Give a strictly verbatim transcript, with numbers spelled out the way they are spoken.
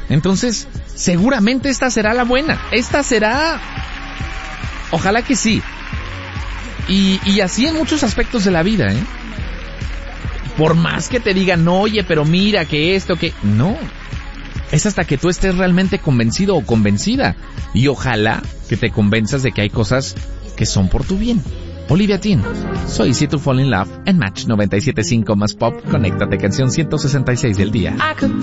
Entonces, seguramente esta será la buena. Esta será... Ojalá que sí. Y, y así en muchos aspectos de la vida, ¿eh? Por más que te digan, no, oye, pero mira, que esto, que... No. Es hasta que tú estés realmente convencido o convencida. Y ojalá que te convenzas de que hay cosas que son por tu bien. Olivia Dean, soy Easy to Fall in Love en Match noventa y siete punto cinco más Pop. Conéctate, canción ciento sesenta y seis del día.